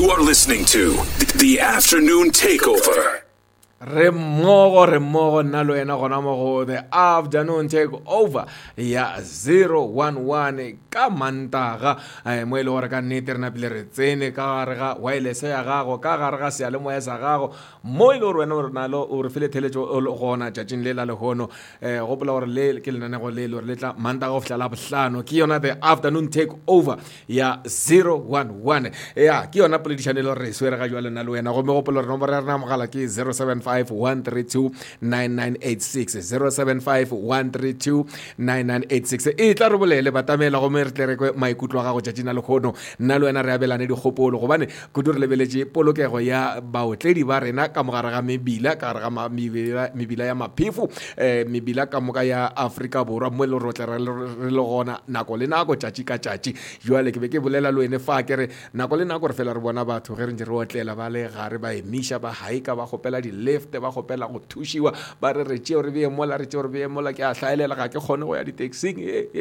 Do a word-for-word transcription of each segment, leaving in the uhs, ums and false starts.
You are listening to The Afternoon Takeover. Re mmogo re mmogo nna lo ena gona mo go The Afternoon Takeover ya zero one one ka Mantaga mo ile gore ka nnete re napile re tsene ka gare ga wireless ya gago ka gare ga sealemoya sa gago mo ile gore wena o nalo o re file theletso o gona tšatšing le la lehono um gopola gore le ke lenanego le ile gore le tla Mantaga go fitlha la bohlano ke yona The Afternoon Takeover ya zero one one ya ke yona poledišano e le gore re swere ga jwa lena le wena gomme gopola gore nomoro ya rena mogala ke zero seven five one three two nine nine eight six zero seven five one three two nine nine eight six e tla re bolele batamela go me re tle re kwe maikutlo a gago tšatšina le kgono nna le wena re abelane dikgopolo gobane kudu re lebeletše polokego ya baotledi ba rena ka mogare ga mebila ka gare ga mebila ya maphefo um mebila ka moka ya Afrika Borwa mo le re tle re le gona nako le nako tšatši ka tšatši jwale ke be ke bolela le wene fa ke re nako le nako re fela re bona batho ge re ntse re otlela ba le gare ba emiša ba haika ba gopela di-left ba gopela go thušiwa ba re re tšeo re bee mola re tšeo re bee mola ke a hlaelela ga ke kgone go ya di-taxing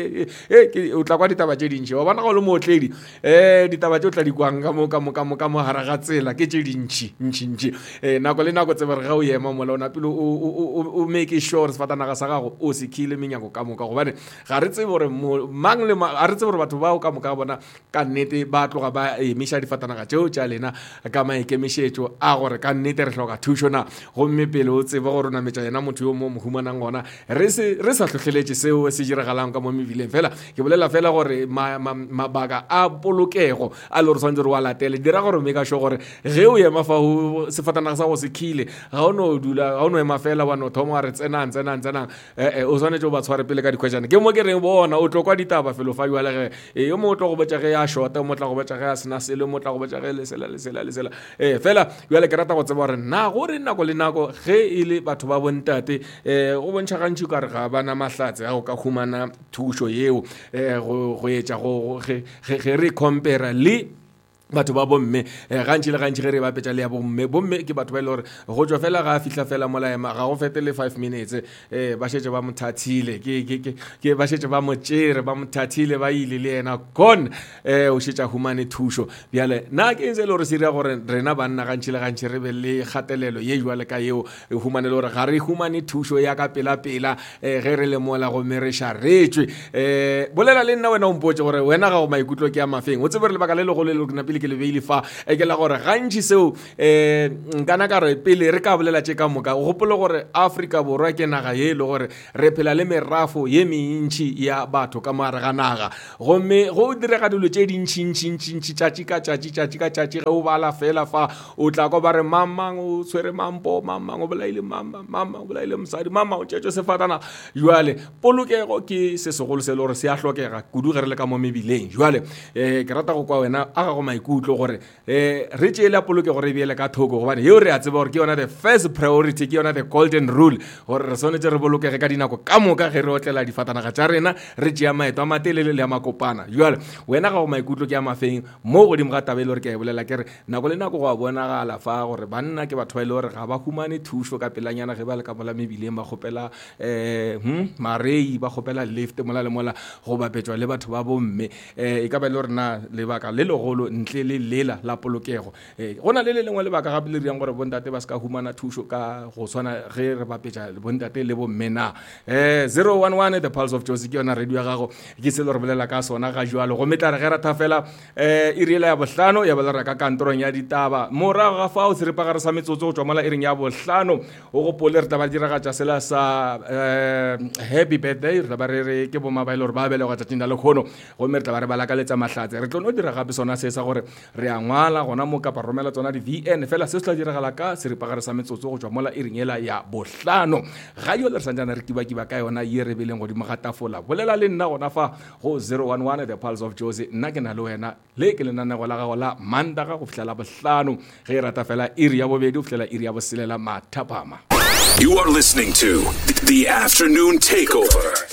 o tla kwa ditaba tše dintšhi wa bona ga o le mootledi um ditaba tše o tla di kwang ka mo ka mo gare ga tsela ke tše dintšhi ntšhi-ntšhi um nako le nako tsebe re ga o ema mola o napile o make sure sefatanaga sa gago o sekhile menyako ka moka gobane ga re tsebe gore mang le ga re tsebe gore batho bao ka moka bona ka nnete ba tloga ba emiša difatanaga tšeo tša lena ka maikemišetšo a gore ka nnete re hloka thušo na gomme pele o tsebe gore o nametša yena motho yo mo mohumanang gona re sa tlhotlheletše seo se diragalang ka mo mebileng fela ke bolela fela gore mabaka a polokego a le gore swantse re wa latele dira gore make sure gore ge o ema fa sefatanaga sa go se khile ga o no dula ga o no ema fela wa no thoma re tsenang tsenang tsenang o swanetse o ba tshware pele ka dikhwešane ke mo ke reng bona o tlo kwa ditaba felo fa jwale ge yo mo tlo go botša ge ya shota mo tla go botša ge ya sena selo mo tla go botša ge lesela lesela lesela eh fela jwale ke rata go tseba gore na gore nako le nako ge e le batho ba bontate um go bontšha gantši ka re ga bana mahlatse ga go ka humana thušo yeo um go etša ge re compara le batho ba bomme gantši le gantši ge re bapetša le ya bomme bomme ke batho ba e le gore go tšwa fela ga a fihla fela molaema ga go fete le five minutes um ba šetše ba mothathile ke ba šetše ba motšere ba mothathile ba ile le yena kon um o šetša humane thušo bjale nna ke ntse le gore se dira gore rena banna gantši le gantši re be le kgatelelo ye jwale ka yeo e humane le gore ga re humane thušo ya ka pela-pela um ge re le mola gomme re šaretšwe um bolela le nna wena o mpotše gore wena ga go maikutlo ke ya mafeng o tsebe re lebaka le legolo le napile ke le beile fa e ke la gore gantši seo um nkana ka re pele re ka bolela tše ka moka o gopole gore Afrika Borwa ke naga ye le gore re phela le merafo ye mentši ya batho ka moare ga naga gomme go direga dilo tše dintšintšintšintši tšatši ka tšatši tšatši ka tšatši ge o bala fela fa o tla ko ba re mamang o tshwere mampo mamang o bolaile mama mamang o bolaile mosadi mamang o tšetšo sefatana jwale polokego ke se segolo se le gore se a hlokega kudu ge re le ka mo mebileng jwale um ke rata go kwa wena a ga go maikutlo utlo gore eh re tšela polokego re beele ka thoko gobane yeo re a tseba gore ke yona the first priority ke yona the golden rule gore re swanetse re bolokege ka dinako ka moka ge re otlela difatanaga tša rena re tšea maeto a matelele le a makopana jwale wena ga go maikutlo ke ya mafeng mo godimo ga taba e le gore ke a e bolela ke re nako le nako go a bonagala fa gore banna ke batho ba e le gore ga ba humane thušo ka pelanyana ge ba le ka mola mebileng ba kgopela um marei ba kgopela lift mola le mola go bapetšwa le batho ba bomme um e ka ba e le gore na lebaka le legolo ntle le lela la polokego eh go na le le lengwe le baka gape le riang gore bontate ba ska humana thušo ka go swana ge re bapetša bontate le bomme na eh zero one one the pulse of Jozi ke yona radio ya gago ke se le re bolela ka sona ga jwalo go metla re ge ra thafela eh e riela ya bohlano ya bala ka kantorong ya ditaba morago ga fao se re pagare sa metsotso go tswa mola e reng ya bohlano o go pole re taba dira ga tša sela sa eh happy birthday re ba re ke bo mabailo re ba bele go tšatšing le khono go me re taba re balakaletša mahlatse re tlo no dira gape sona se sa gore re a ngwala gona mo ka romela tsona di V N fela se se tla diragala ka seripagare sa metsotso go tswa mola e reng ela ya bohlano ga yo le sanjana re kiba-kiba ka yona ye re beleng godimo ga tafola bolela le nna gona fa go zero one one the pulse of Jozi nna ke na le wena le ke lenanego la gago la Mantaga go fihlela bohlano ge e rata fela iri ya bobedi go fihlela iri ya boselela mathapama. You are listening to The Afternoon Takeover.